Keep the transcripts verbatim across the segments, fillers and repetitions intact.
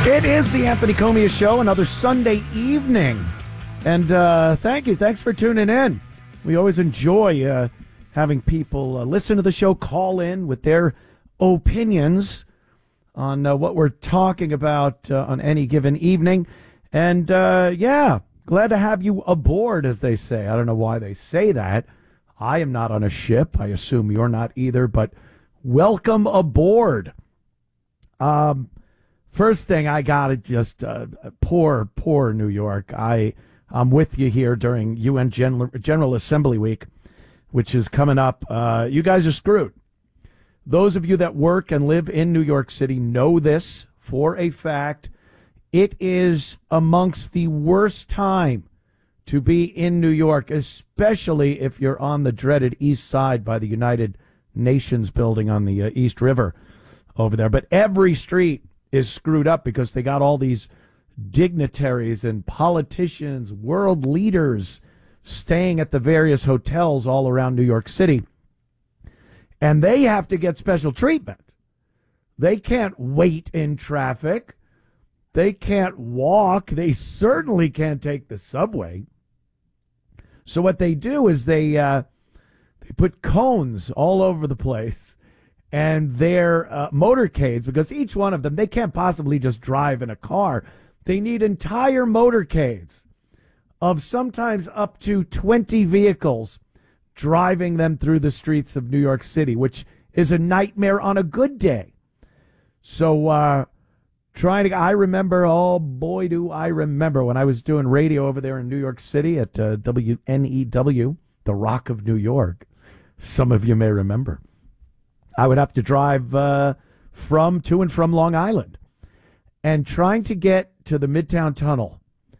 It is the Anthony Comia Show, another Sunday evening. And uh, thank you. Thanks for tuning in. We always enjoy uh, having people uh, listen to the show, call in with their opinions on uh, what we're talking about uh, on any given evening. And, uh, yeah, glad to have you aboard, as they say. I don't know why they say that. I am not on a ship. I assume you're not either, but welcome aboard. Um... First thing I got to just, uh, poor, poor New York. I, I'm with you here during U N General, General Assembly Week, which is coming up. Uh, you guys are screwed. Those of you that work and live in New York City know this for a fact. It is amongst the worst time to be in New York, especially if you're on the dreaded East Side by the United Nations building on the uh, East River over there. But every street is screwed up because they got all these dignitaries and politicians, world leaders staying at the various hotels all around New York City. And they have to get special treatment. They can't wait in traffic. They can't walk. They certainly can't take the subway. So what they do is they uh, they put cones all over the place. And their uh, motorcades, because each one of them, they can't possibly just drive in a car. They need entire motorcades of sometimes up to twenty vehicles driving them through the streets of New York City, which is a nightmare on a good day. So uh, trying to, I remember, oh boy, do I remember when I was doing radio over there in New York City at uh, W N E W, the Rock of New York. Some of you may remember. I would have to drive uh, from, to and from Long Island. And trying to get to the Midtown Tunnel,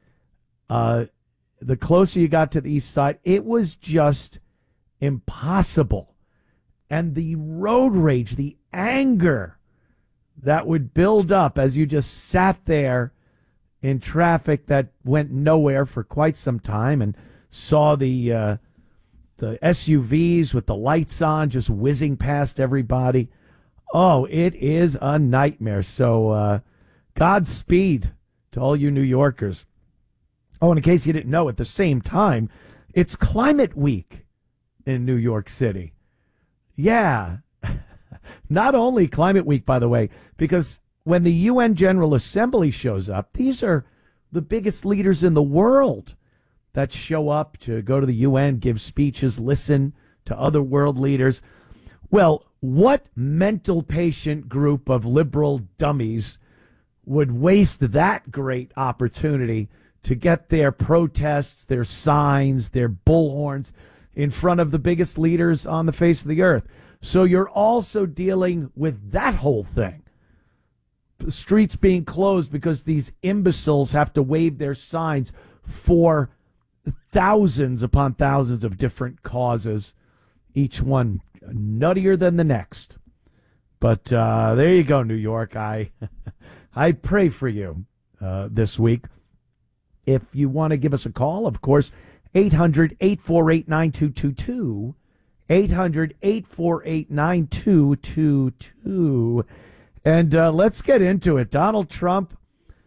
uh, the closer you got to the East Side, it was just impossible. And the road rage, the anger that would build up as you just sat there in traffic that went nowhere for quite some time and saw the... Uh, The S U Vs with the lights on just whizzing past everybody. Oh, it is a nightmare. So uh, Godspeed to all you New Yorkers. Oh, and in case you didn't know, at the same time, it's Climate Week in New York City. Yeah. Not only Climate Week, by the way, because when the U N General Assembly shows up, these are the biggest leaders in the world that show up to go to the U N, give speeches, listen to other world leaders. Well, what mental patient group of liberal dummies would waste that great opportunity to get their protests, their signs, their bullhorns in front of the biggest leaders on the face of the earth? So you're also dealing with that whole thing. The streets being closed because these imbeciles have to wave their signs for thousands upon thousands of different causes, each one nuttier than the next. But uh, there you go, New York. I I pray for you uh, this week. If you want to give us a call, of course, eight hundred, eight four eight, nine two two two, eight hundred, eight four eight, nine two two two. And uh, let's get into it. Donald Trump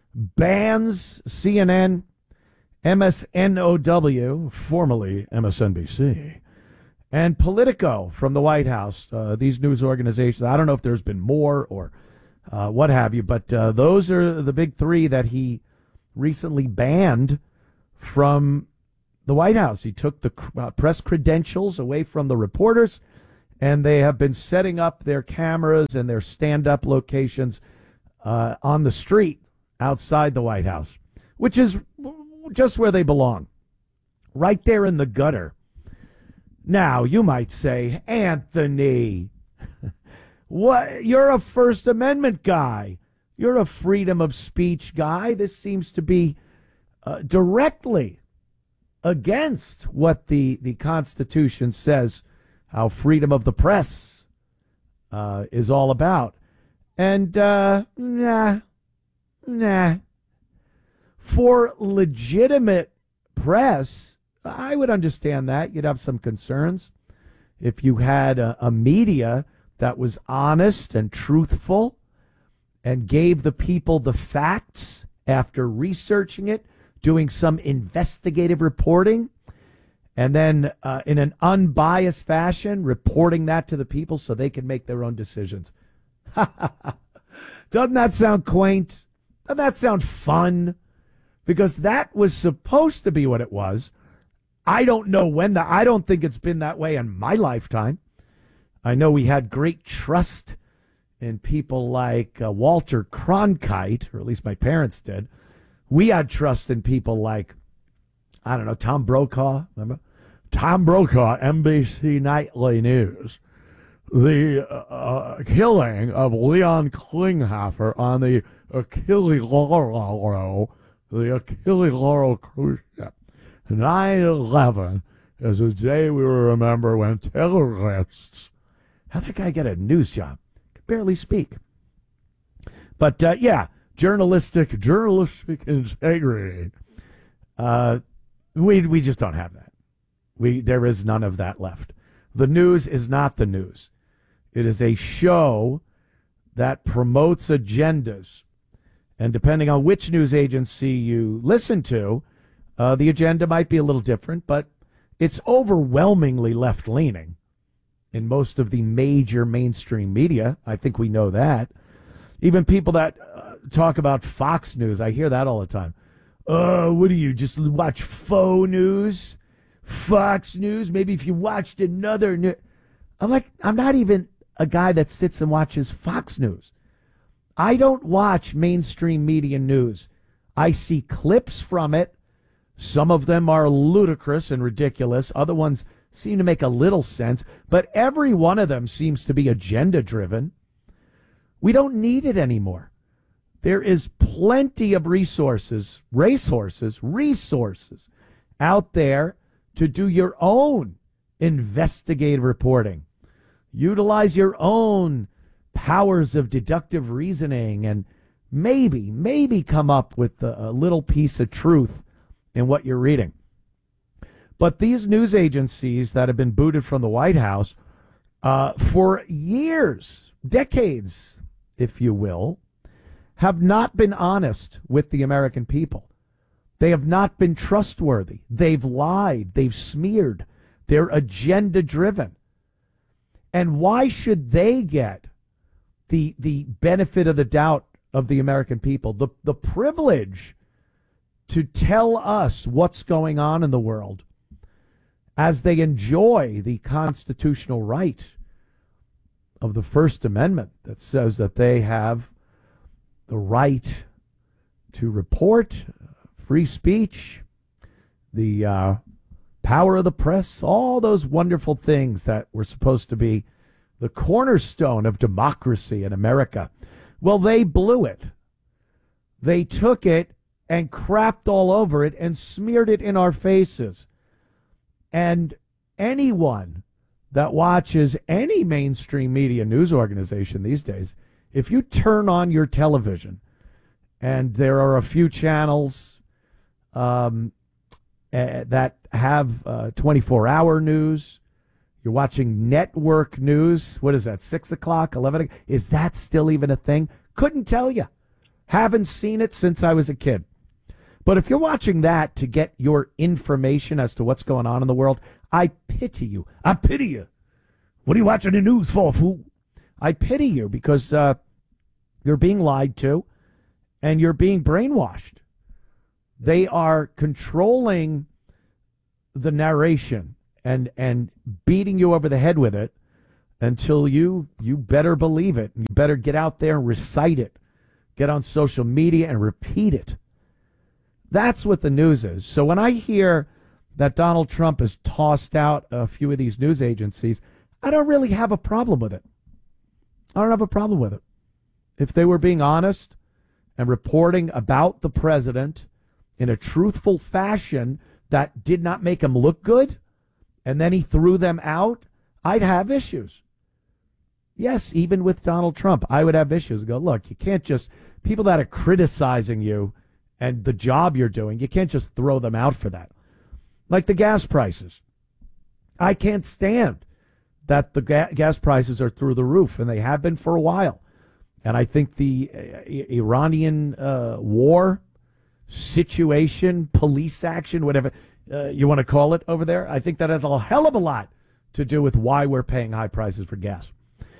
bans C N N, M S N O W, formerly M S N B C, and Politico from the White House. Uh, these news organizations, I don't know if there's been more or uh, what have you, but uh, those are the big three that he recently banned from the White House. He took the uh, press credentials away from the reporters, and they have been setting up their cameras and their stand-up locations uh, on the street outside the White House, which is just where they belong, right there in the gutter. Now, you might say, Anthony, what? You're a First Amendment guy. You're a freedom of speech guy. This seems to be uh, directly against what the, the Constitution says, how freedom of the press uh, is all about. And, uh, nah, nah. For legitimate press, I would understand that. You'd have some concerns if you had a, a media that was honest and truthful and gave the people the facts after researching it, doing some investigative reporting, and then uh, in an unbiased fashion, reporting that to the people so they can make their own decisions. Doesn't that sound quaint? Doesn't that sound fun? Because that was supposed to be what it was. I don't know when that, I don't think it's been that way in my lifetime. I know we had great trust in people like uh, Walter Cronkite, or at least my parents did. We had trust in people like, I don't know, Tom Brokaw, remember? Tom Brokaw, N B C Nightly News. The uh, killing of Leon Klinghoffer on the Achille Lauro, the Achille Lauro cruise ship. nine eleven is a day we will remember when terrorists. How'd that guy get a news job? Could barely speak. But, uh, yeah, journalistic, journalistic integrity. Uh, we, we just don't have that. We, there is none of that left. The news is not the news. It is a show that promotes agendas. And depending on which news agency you listen to, uh, the agenda might be a little different, but it's overwhelmingly left-leaning in most of the major mainstream media. I think we know that. Even people that uh, talk about Fox News, I hear that all the time. Uh, what do you, just watch faux news? Fox News? Maybe if you watched another news. I'm like, I'm not even a guy that sits and watches Fox News. I don't watch mainstream media news. I see clips from it. Some of them are ludicrous and ridiculous. Other ones seem to make a little sense. But every one of them seems to be agenda-driven. We don't need it anymore. There is plenty of resources, racehorses, resources out there to do your own investigative reporting. Utilize your own powers of deductive reasoning and maybe, maybe come up with a, a little piece of truth in what you're reading. But these news agencies that have been booted from the White House uh, for years, decades, if you will, have not been honest with the American people. They have not been trustworthy. They've lied. They've smeared. They're agenda-driven. And why should they get the the benefit of the doubt of the American people, the, the privilege to tell us what's going on in the world as they enjoy the constitutional right of the First Amendment that says that they have the right to report, free speech, the uh, power of the press, all those wonderful things that were supposed to be the cornerstone of democracy in America. Well, they blew it. They took it and crapped all over it and smeared it in our faces. And anyone that watches any mainstream media news organization these days, if you turn on your television and there are a few channels um, uh, that have uh, twenty-four hour news, you're watching network news. What is that, six o'clock, eleven o'clock? Is that still even a thing? Couldn't tell you. Haven't seen it since I was a kid. But if you're watching that to get your information as to what's going on in the world, I pity you. I pity you. What are you watching the news for, fool? I pity you because uh, you're being lied to and you're being brainwashed. They are controlling the narration and and beating you over the head with it until you you better believe it. You better get out there and recite it. Get on social media and repeat it. That's what the news is. So when I hear that Donald Trump has tossed out a few of these news agencies, I don't really have a problem with it. I don't have a problem with it. If they were being honest and reporting about the president in a truthful fashion that did not make him look good, and then he threw them out, I'd have issues. Yes, even with Donald Trump, I would have issues. Go, look, you can't just, people that are criticizing you and the job you're doing, you can't just throw them out for that. Like the gas prices. I can't stand that the ga- gas prices are through the roof, and they have been for a while. And I think the uh, Iranian uh, war situation, police action, whatever uh, you want to call it over there, I think that has a hell of a lot to do with why we're paying high prices for gas.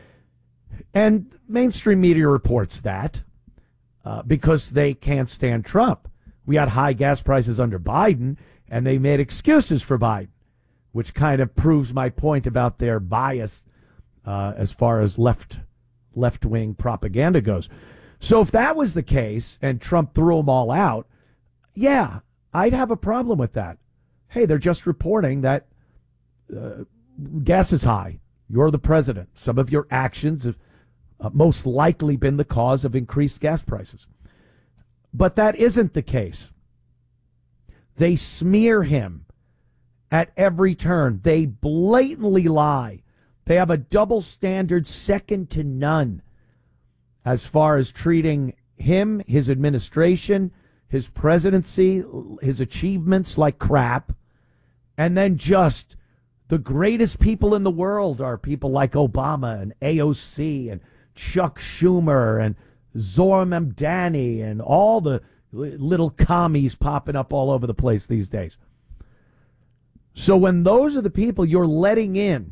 And mainstream media reports that uh, because they can't stand Trump. We had high gas prices under Biden, and they made excuses for Biden, which kind of proves my point about their bias uh, as far as left left-wing propaganda goes. So if that was the case and Trump threw them all out, yeah, I'd have a problem with that. Hey, they're just reporting that uh, gas is high. You're the president. Some of your actions have uh, most likely been the cause of increased gas prices. But that isn't the case. They smear him at every turn. They blatantly lie. They have a double standard second to none as far as treating him, his administration, his presidency, his achievements like crap. And then just the greatest people in the world are people like Obama and A O C and Chuck Schumer and Zohar Mamdani and all the little commies popping up all over the place these days. So when those are the people you're letting in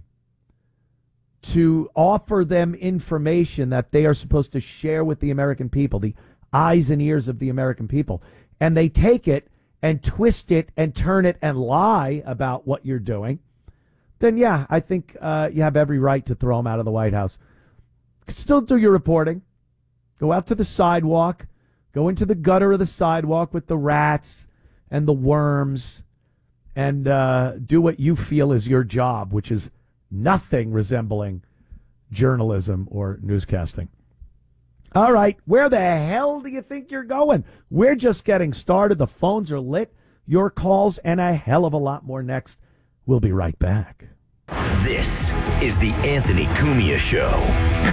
to offer them information that they are supposed to share with the American people, the eyes and ears of the American people, and they take it and twist it and turn it and lie about what you're doing, then yeah, I think uh, you have every right to throw them out of the White House. Still do your reporting. Go out to the sidewalk. Go into the gutter of the sidewalk with the rats and the worms and uh, do what you feel is your job, which is nothing resembling journalism or newscasting. All right, where the hell do you think you're going? We're just getting started. The phones are lit. Your calls and a hell of a lot more next. We'll be right back. This is the Anthony Cumia Show.